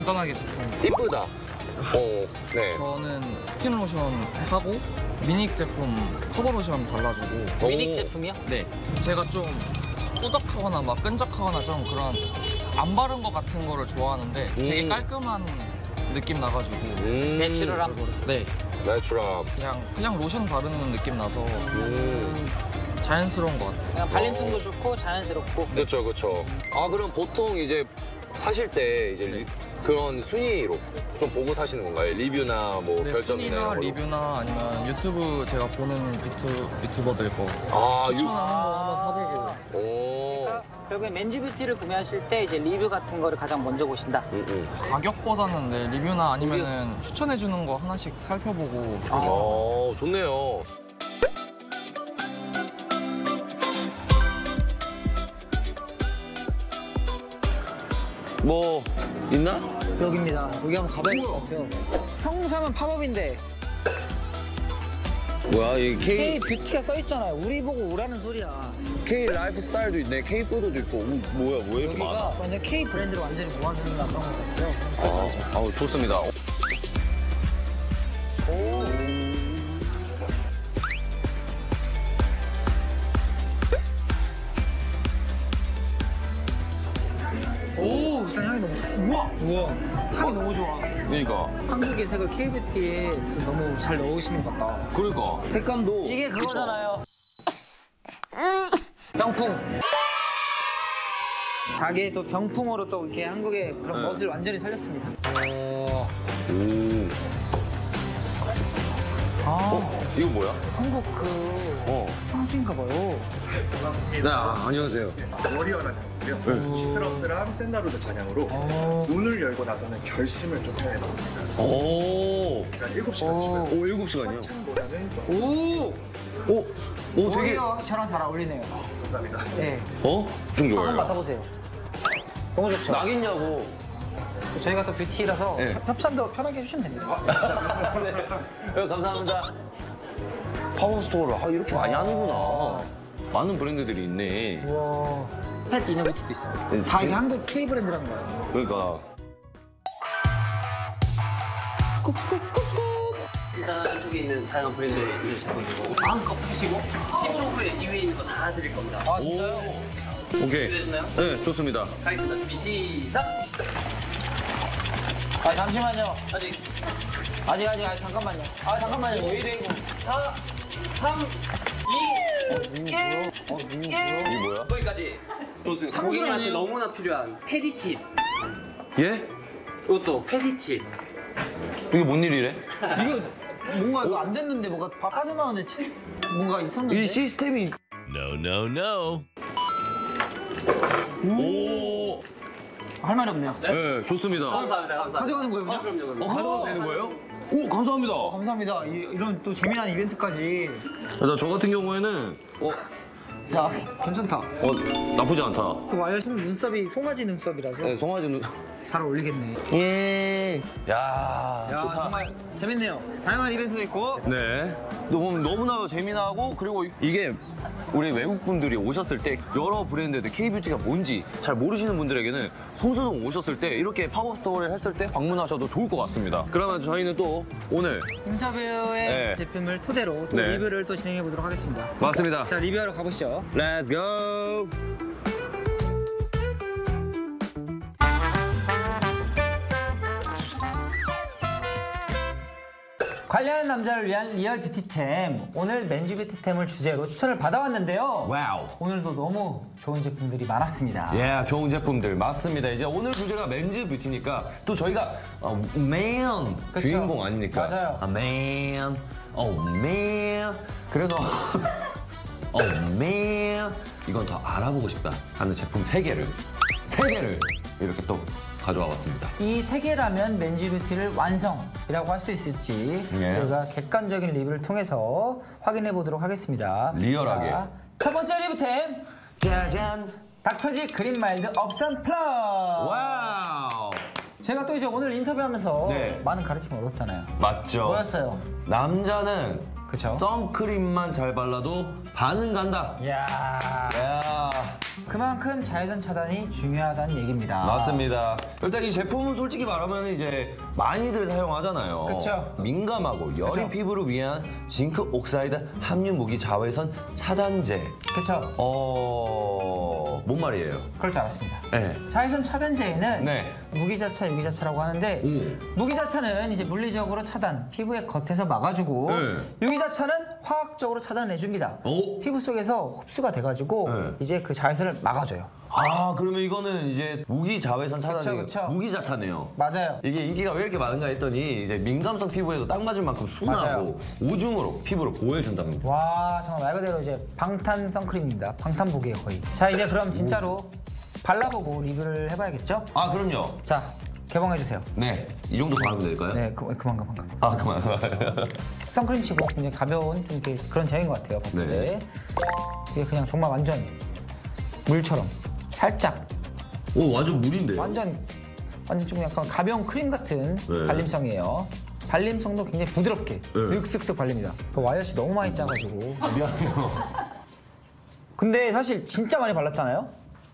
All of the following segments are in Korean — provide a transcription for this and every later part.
간단하게 제품. 이쁘다. 네. 저는 스킨 로션 하고 미닉 제품 커버 로션 발라주고. 미닉 제품이요? 네. 제가 좀 꾸덕하거나 막 끈적하거나 좀 그런 안 바른 것 같은 거를 좋아하는데 되게 깔끔한 느낌 나가지고. 내추럴함? 네. 내추럴. 그냥 로션 바르는 느낌 나서 자연스러운 것 같아요. 그냥 발림성도 좋고 자연스럽고. 그렇죠, 그렇죠. 아 그럼 보통 이제 사실 때 이제 그런 순위로 좀 보고 사시는 건가요? 리뷰나 뭐 네, 별점이나 순위나 이런 걸로? 리뷰나 아니면 유튜브 제가 보는 유튜버들 거 아, 추천하는 거 한번 사보고. 오. 결국에 맨즈뷰티를 구매하실 때 이제 리뷰 같은 거를 가장 먼저 보신다. 가격보다는 네, 리뷰나 아니면은 추천해주는 거 하나씩 살펴보고 그렇게 사봤어요. 좋네요. 뭐 있나? 여기입니다. 여기 한번 가봐야 될 것 같아요. 성수하면 팝업인데 뭐야 이 K 뷰티가 써 있잖아요. 우리 보고 오라는 소리야. K 라이프 스타일도 있네. K 푸드도 있고. 뭐야 이렇게 여기가 많아? 완전 K 브랜드를 완전히 모아주는 어떤 것 같아요. 좋습니다. 오, 일단 향이 너무 좋아. 우와. 향이 너무 좋아. 그러니까. 한국의 색을 K-뷰티에 너무 잘 넣으시는 것 같다. 그러니까. 색감도. 이게 그거잖아요. 병풍. 자기의 또 병풍으로 또 이렇게 한국의 그런 멋을 완전히 살렸습니다. 이거 뭐야? 한국 그 향수인가 봐요. 네, 안녕하세요. 워리어라는 향수고요. 시트러스랑 샌다루드 잔향으로 문을 열고 나서는 결심을 좀 해봤습니다. 오. 일단 7시간 주시고요. 7시간이요? 향보다는 좀 오, 되게. 저랑 잘 어울리네요. 감사합니다. 네. 엄청 한번 좋아요. 맡아보세요. 너무 좋죠? 낙이냐고. 저희가 또 뷰티라서 네. 협찬도 편하게 해주시면 됩니다. 네, 감사합니다. 파워스토어를 이렇게 많이 하는구나. 많은 브랜드들이 있네. 우와. 펫 이너뷰티도 있어요. 네, 다 이게 한국 K 브랜드라는 거예요. 그러니까. 일단 안쪽에 있는 다양한 브랜드의 이를 잡으시고 마음껏 푸시고 10초 후에 이위에 있는 거 다 드릴 겁니다. 아 진짜요? 오케이. 준비되셨나요? 네, 좋습니다. 가겠습니다. 준비 시작! 아 잠시만요. 아직 잠깐만요. 아 잠깐만요. 왜 이래 이거? 4, 3, 2, 1 이게 뭐야? 거기까지. 좋습니다. 고객님한테 너무나 필요한 페디팁. 예? 이것도 페디팁. 이게 뭔 일이래? 이거 뭔가 이거 안 됐는데 뭐가 빠져나오는데 뭔가 있었는데? 이 시스템이. No, no, no. 오. 할 말이 없네요. 네, 좋습니다. 감사합니다. 가져가는 거예요 그냥? 그럼요. 가져가도 되는 거예요? 오, 감사합니다. 감사합니다. 이런 또 재미난 이벤트까지. 일단 저 같은 경우에는 야 괜찮다. 나쁘지 않다. 또 와이어신 눈썹이 송아지 눈썹이라서 네, 송아지 눈. 잘 어울리겠네. 예. 야, 야 좋다. 정말 재밌네요. 다양한 이벤트도 있고. 네. 너무나 재미나고 그리고 이게 우리 외국 분들이 오셨을 때 여러 브랜드들 K뷰티가 뭔지 잘 모르시는 분들에게는 성수동 오셨을 때 이렇게 팝업 스토어를 했을 때 방문하셔도 좋을 것 같습니다. 그러면 저희는 또 오늘 인터뷰의 네. 제품을 토대로 또 네. 리뷰를 또 진행해 보도록 하겠습니다. 맞습니다. 자 리뷰하러 가보시죠. Let's go. 관리하는 남자를 위한 리얼 뷰티템. 오늘 맨즈 뷰티템을 주제로 추천을 받아왔는데요. 와우. 오늘도 너무 좋은 제품들이 많았습니다. 예, 좋은 제품들 맞습니다. 이제 오늘 주제가 맨즈 뷰티니까 또 저희가 man 그쵸? 주인공 아닙니까? 맞아요. man, man. 그래서 man 이건 더 알아보고 싶다 하는 제품 3개를 이렇게 또 가져와 봤습니다. 이 세 개라면 맨즈 뷰티를 완성이라고 할 수 있을지 예. 저희가 객관적인 리뷰를 통해서 확인해 보도록 하겠습니다. 리얼하게. 자, 첫 번째 리뷰템 짜잔. 닥터지 그린 마일드 업선 플러스. 와우. 제가 또 이제 오늘 인터뷰하면서 네. 많은 가르침을 얻었잖아요. 맞죠? 뭐였어요? 남자는 그쵸? 선크림만 잘 발라도 반은 간다. 이야. 야. 그만큼 자외선 차단이 중요하다는 얘기입니다. 맞습니다. 일단 이 제품은 솔직히 말하면 이제 많이들 사용하잖아요. 그쵸. 민감하고 여린 그쵸. 피부를 위한 징크 옥사이드 함유 무기 자외선 차단제. 그쵸? 뭔 말이에요? 그럴 줄 알았습니다. 네. 자외선 차단제에는 네. 무기자차, 유기자차라고 하는데 무기자차는 이제 물리적으로 차단, 피부의 겉에서 막아주고 네. 유기자차는 화학적으로 차단해줍니다. 오. 피부 속에서 흡수가 돼가지고 네. 이제 그 자외선을 막아줘요. 아, 그러면 이거는 이제 무기 자외선 차단제. 그쵸. 무기자차네요. 맞아요. 이게 인기가 왜 이렇게 많은가 했더니 이제 민감성 피부에도 딱 맞을 만큼 순하고 맞아요. 오줌으로 피부를 보호해준다는 거. 와, 정말 말 그대로 이제 방탄 선크림입니다. 방탄복이에요, 거의. 자, 이제 그럼 진짜로 발라보고 리뷰를 해봐야겠죠? 아, 그럼요. 자, 개봉해주세요. 네. 이 정도 바르면 될까요? 네, 그만. 아, 그만. 선크림 치고 굉장히 가벼운 좀 이렇게 그런 제형인 것 같아요, 봤을 네. 때. 이게 그냥 정말 완전 물처럼 살짝 오, 완전 물인데요? 완전 좀 약간 가벼운 크림 같은 네. 발림성이에요. 발림성도 굉장히 부드럽게 슥슥슥 발립니다. 그 와이어씨 너무 많이 짜가지고. 미안해요. 근데 사실 진짜 많이 발랐잖아요.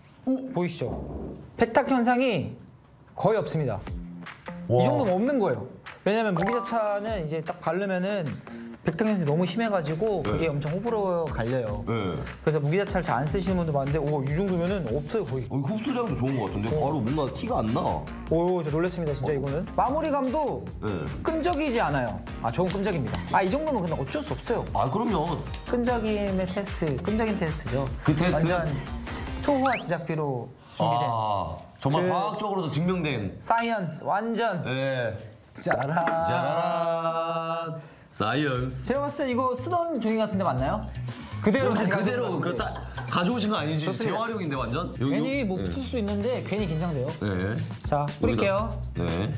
보이시죠? 백탁 현상이 거의 없습니다. 이 정도면 없는 거예요. 왜냐면 무기자차는 이제 딱 바르면은 백탁 현상이 너무 심해가지고 그게 엄청 호불호 갈려요. 네. 그래서 무기자차를 잘 안 쓰시는 분도 많은데 이 정도면은 없어요 거의. 흡수량도 좋은 것 같은데 바로 뭔가 티가 안 나. 오, 저 놀랐습니다 진짜 이거는. 마무리감도 네. 끈적이지 않아요. 저건 끈적입니다. 이 정도면 근데 어쩔 수 없어요. 아, 그럼요. 끈적임의 테스트, 끈적임 테스트죠. 그 테스트? 완전 초호화 제작비로 준비된 정말 그- 과학적으로도 증명된. 사이언스 완전 네. 짜라. 짜라란. 사이언스. 제가 봤을 때 이거 쓰던 종이 같은데 맞나요? 그대로 혹시 가져가신 그대로 것 그 같은데. 딱 가져오신 거 아니지? 좋습니다. 재활용인데 완전? 괜히 뭐 붙을 수도 있는데 괜히 긴장돼요. 네. 자, 뿌릴게요. 네.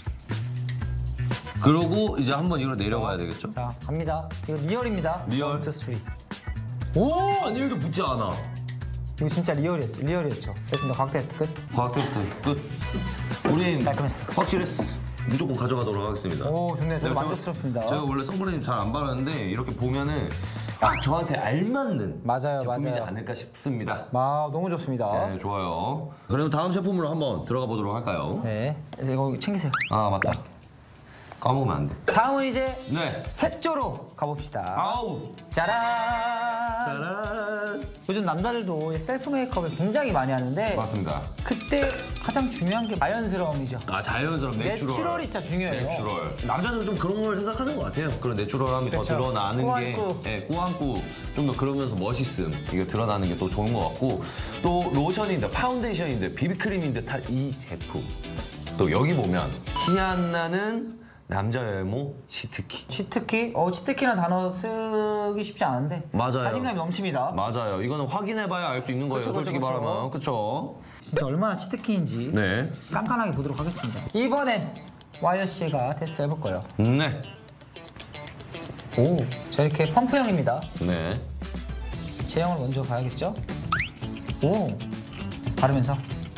그러고 이제 한번 이걸 내려가야 되겠죠? 자, 갑니다. 이거 리얼입니다. 리얼. 1, 2, 3. 오! 아니, 이렇게 붙지 않아. 이거 진짜 리얼이었죠. 됐습니다. 과학 테스트 끝. 과학 테스트 끝. 우린 깔끔했어. 확실했어. 무조건 가져가도록 하겠습니다. 오, 좋네요. 저도 제가- 만족스럽습니다. 제가 원래 선크림 잘 안 바르는데 이렇게 보면은 딱 저한테 알맞는 맞아요, 제품이지 맞아요. 않을까 싶습니다. 너무 좋습니다. 네, 좋아요. 그럼 다음 제품으로 한번 들어가 보도록 할까요? 네. 이거 챙기세요. 아, 맞다. 까먹으면 안 돼. 다음은 이제 네. 색조로 가봅시다. 아우! 짜란! 짜란! 요즘 남자들도 셀프 메이크업을 굉장히 많이 하는데 맞습니다. 그때 가장 중요한 게 자연스러움이죠. 아, 자연스러운 내추럴. 내추럴이 진짜 중요해요. 내추럴. 남자는 좀 그런 걸 생각하는 것 같아요. 그런 내추럴함이 더 그쵸. 드러나는 게, 꾸안꾸. 예, 꾸안꾸 좀 더 그러면서 멋있음 이게 드러나는 게 또 좋은 것 같고, 또 로션인데 파운데이션인데 비비크림인데 다 이 제품. 또 여기 보면 티 안 나는 남자 외모 치트키. 치트키? 치트키라는 단어 쓰기 쉽지 않은데 맞아요. 자신감이 넘칩니다. 맞아요. 이거는 확인해봐야 알 수 있는 거예요. 그쵸, 그쵸, 솔직히 그쵸. 말하면. 그쵸? 진짜 얼마나 치트키인지 네. 깐깐하게 보도록 하겠습니다. 이번엔 와이어 씨가 테스트 해볼 거예요. 네. 오, 자 이렇게 펌프형입니다. 네. 제형을 먼저 봐야겠죠? 오, 바르면서.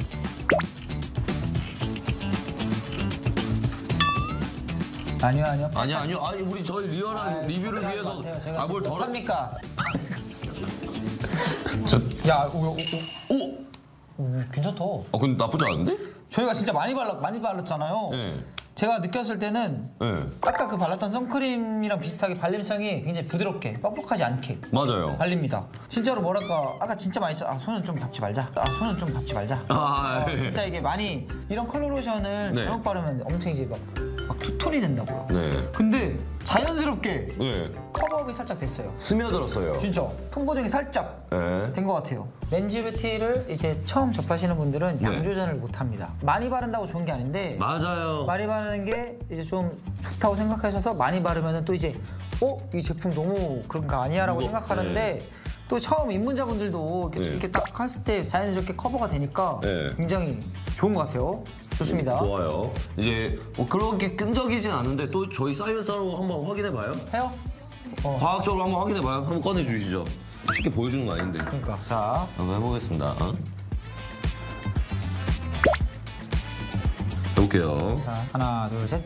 아니요. 아니요. 아니, 우리 저희 리얼한 리뷰를 위해서. 제가 뭘 덜어. 못합니까? 저, 야, 오! 괜찮다. 근데 나쁘지 않은데? 저희가 진짜 많이 발랐잖아요. 네. 제가 느꼈을 때는 네. 아까 그 발랐던 선크림이랑 비슷하게 발림성이 굉장히 부드럽게 뻑뻑하지 않게 맞아요. 발립니다. 진짜로 뭐랄까 아까 진짜 많이 손은 좀 밟지 말자. 네. 진짜 이게 많이 이런 컬러 로션을 네. 잘못 바르면 엄청 이제 막 투톤이 된다고요. 네. 근데 자연스럽게 네. 커버업이 살짝 됐어요. 스며들었어요. 진짜 톤 보정이 살짝 네. 된 것 같아요. 렌즈 뷰티를 이제 처음 접하시는 분들은 네. 양 조절을 못 합니다. 많이 바른다고 좋은 게 아닌데 맞아요. 많이 바르는 게 이제 좀 좋다고 생각하셔서 많이 바르면 또 이제 이 제품 너무 그런 거 아니야라고 네. 생각하는데 또 처음 입문자분들도 이렇게, 네. 이렇게 딱 했을 때 자연스럽게 커버가 되니까 네. 굉장히 좋은 것 같아요. 좋습니다. 좋아요. 이제 뭐 그렇게 끈적이진 않은데 또 저희 사이언스로 한번 확인해봐요. 해요? 과학적으로 한번 확인해봐요. 한번 꺼내주시죠. 쉽게 보여주는 거 아닌데. 그러니까 자 한번 해보겠습니다. 해볼게요. 하나 둘 셋.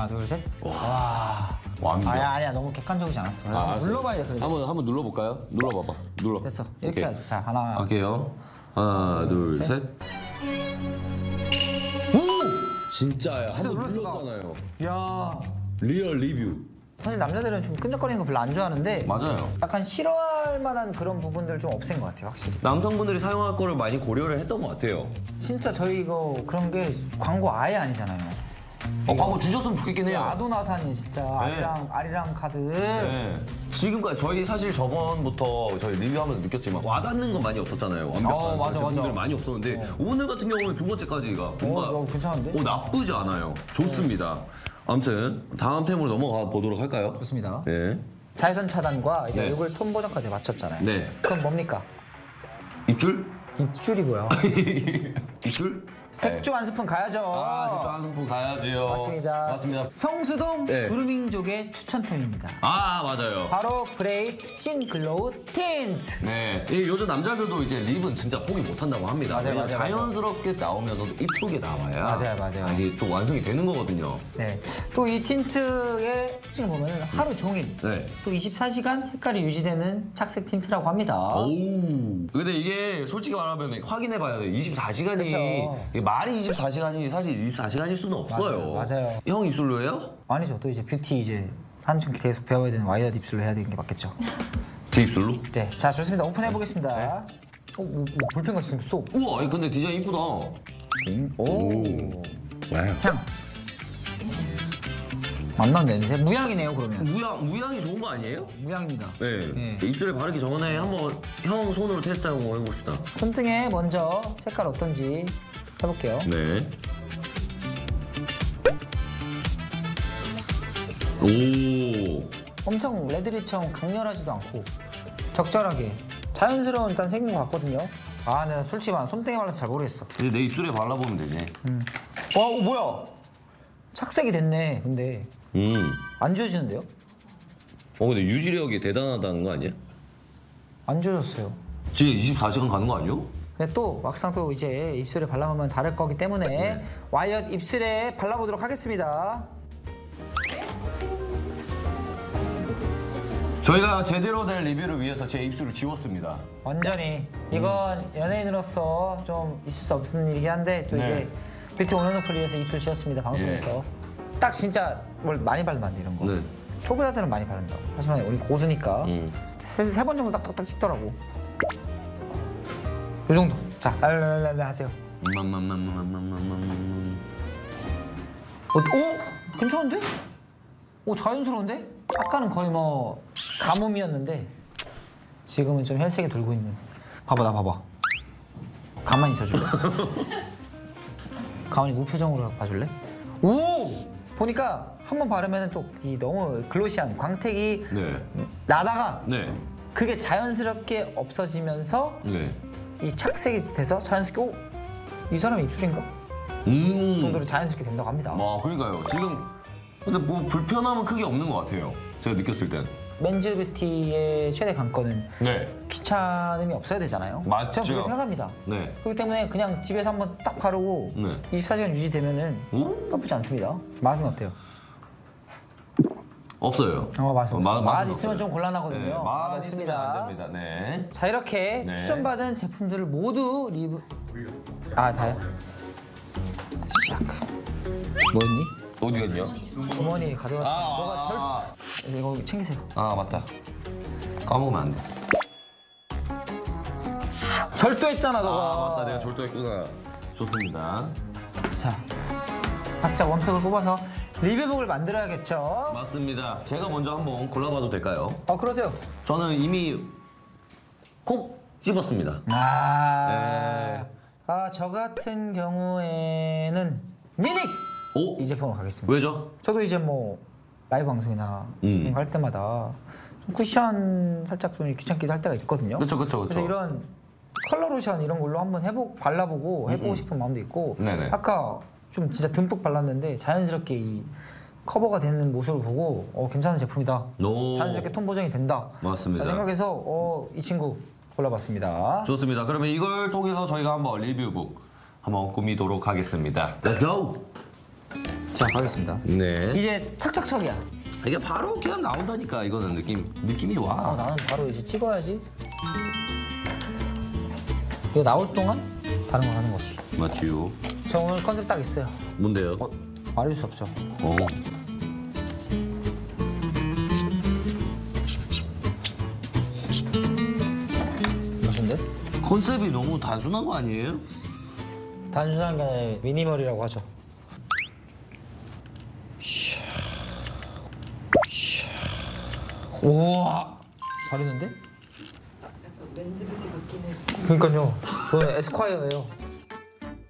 와. 완벽. 아니야 너무 객관적이지 않았어. 알았어요. 눌러봐야 돼 그래도. 한번 눌러볼까요? 눌러봐봐. 눌러. 됐어. 이렇게 오케이. 해야지. 자 하나 할게요. 하나, 둘, 셋. 오! 진짜야. 한번 눌렀어, 나. 눌렀잖아요. 야. 리얼 리뷰. 사실 남자들은 좀 끈적거리는 거 별로 안 좋아하는데 맞아요. 약간 싫어할 만한 그런 부분들 좀 없앤 것 같아요, 확실히. 남성분들이 사용할 거를 많이 고려를 했던 것 같아요. 진짜 저희 이거 그런 게 광고 아예 아니잖아요. 광고 주셨으면 좋겠긴 해요. 아도나산이 진짜 아리랑 카드. 네. 지금까지 저희 사실 저번부터 저희 리뷰하면서 느꼈지만 와닿는 건 많이 없었잖아요. 완벽한 맞아, 제품들 맞아. 많이 없었는데 오늘 같은 경우는 두 번째까지가 뭔가 괜찮은데? 나쁘지 않아요. 좋습니다. 아무튼 다음 템으로 넘어가 보도록 할까요? 좋습니다. 네. 자외선 차단과 이제 네. 얼굴 톤 보정까지 맞췄잖아요. 네. 그럼 뭡니까? 입줄? 입줄이 뭐야? 입줄? 색조 한 스푼 가야죠. 색조 한 스푼 가야지요. 맞습니다. 맞습니다. 성수동 네. 그루밍족의 추천템입니다. 맞아요. 바로 브레이브 신 글로우 틴트. 네. 이 요즘 남자들도 이제 립은 진짜 포기 못 한다고 합니다. 맞아요, 왜냐면 맞아요, 자연스럽게 나오면서도 이쁘게 나와야 맞아요. 이게 또 완성이 되는 거거든요. 네. 또 이 틴트의 특징을 보면 하루 종일 네. 또 24시간 색깔이 유지되는 착색 틴트라고 합니다. 오. 근데 이게 솔직히 말하면 확인해 봐야 돼요. 24시간이 그쵸. 말이 24시간이 사실 24시간일 수는 없어요. 맞아요. 형 입술로예요? 아니죠. 또 이제 뷰티 이제 한층 계속 배워야 되는 와이어드 입술로 해야 되는 게 맞겠죠. 제 입술로? 네. 자, 좋습니다. 오픈해 보겠습니다. 뭐 볼펜같이 생겼어. 우와, 아니, 근데 디자인 이쁘다. 오. 와우. 향. 안 나는 냄새? 무향이네요, 그러면. 무향이 좋은 거 아니에요? 무향입니다. 네. 입술에 바르기 전에 한번 형 손으로 테스트 한번 해봅시다. 손등에 먼저 색깔 어떤지 해볼게요. 네. 오. 엄청 레드립처럼 강렬하지도 않고 적절하게 자연스러운 일단 색인 것 같거든요. 아, 내가 솔직히 말하면 손등에 발라서 잘 모르겠어. 이제 내 입술에 발라보면 되지. 와, 뭐야? 착색이 됐네. 근데 안 지워지는데요? 근데 유지력이 대단하다는 거 아니야? 안 지워졌어요. 지금 24시간 가는 거 아니요? 근데 또 막상 또 이제 입술에 발라보면 다를 거기 때문에 와이어 입술에 발라보도록 하겠습니다. 저희가 제대로 된 리뷰를 위해서 제 입술을 지웠습니다. 완전히 이건 연예인으로서 좀 있을 수 없는 일이긴 한데 또 네. 이제 뷰티 온앤오프를 위해서 입술 지웠습니다, 방송에서. 딱 진짜 뭘 많이 바르면 안 돼, 이런 거. 네. 초보자들은 많이 바른다. 하지만 우리 고수니까 세 번 정도 딱딱딱 찍더라고. 이 정도. 자, 랄랄랄랄 하세요. 오? 괜찮은데? 오, 자연스러운데? 아까는 거의 뭐 가뭄이었는데 지금은 좀 혈색이 돌고 있는. 봐봐, 나 봐봐. 가만히 있어줄래? 가만히 무표정으로 봐줄래? 오! 보니까 한 번 바르면 또 이 너무 글로시한 광택이 네. 나다가 네. 그게 자연스럽게 없어지면서 네. 이 착색이 돼서 자연스럽게 오? 이 사람이 입술인가? 정도로 자연스럽게 된다고 합니다. 그러니까요. 지금 근데 뭐 불편함은 크게 없는 것 같아요. 제가 느꼈을 땐. 맨즈 뷰티의 최대 관건은 네. 귀찮음이 없어야 되잖아요. 맞죠. 저는 그렇게 생각합니다. 네. 그렇기 때문에 그냥 집에서 한번 딱 바르고 네. 24시간 유지되면은 오? 나쁘지 않습니다. 맛은 어때요? 없어요. 맛은 맛은 맛 있으면 없어요. 좀 곤란하거든요. 네. 맛 없습니다. 있으면 안 됩니다. 네. 자, 이렇게 네. 추천받은 제품들을 모두 리뷰. 아, 다요? 시작. 뭐였니? 어디 갔냐? 주머니 가져갔다. 너가 이거 챙기세요. 맞다. 까먹으면 안 돼. 절도했잖아, 너가. 맞다. 내가 절도했구나. 좋습니다. 자, 각자 원팩을 뽑아서 리뷰북을 만들어야겠죠. 맞습니다. 제가 먼저 한번 골라봐도 될까요? 그러세요. 저는 이미 콕 집었습니다. 네. 저 같은 경우에는 미닉 오? 이 제품으로 가겠습니다. 왜죠? 저도 이제 뭐 라이브 방송이나 이런 거 할 때마다 좀 쿠션 살짝 좀 귀찮기도 할 때가 있거든요. 그쵸. 그래서 이런 컬러 로션 이런 걸로 한번 발라보고 해보고 싶은 마음도 있고. 네네. 아까 좀 진짜 듬뿍 발랐는데 자연스럽게 이 커버가 되는 모습을 보고 괜찮은 제품이다. 오. 자연스럽게 톤 보정이 된다. 맞습니다. 생각해서 이 친구 골라봤습니다. 좋습니다. 그러면 이걸 통해서 저희가 한번 리뷰북 한번 꾸미도록 하겠습니다. Let's go! 자, 가겠습니다. 네. 이제 착착착이야. 이게 바로 그냥 나온다니까 이거는 느낌이 와. 나는 바로 이제 찍어야지. 이거 나올 동안 다른 거 하는 거지. 맞지요. 저 오늘 컨셉 딱 있어요. 뭔데요? 말해줄 수 없죠. 멋인데? 컨셉이 너무 단순한 거 아니에요? 단순한 게 아니라 미니멀이라고 하죠. 우와 잘했는데? 그러니까요. 저는 에스콰이어예요.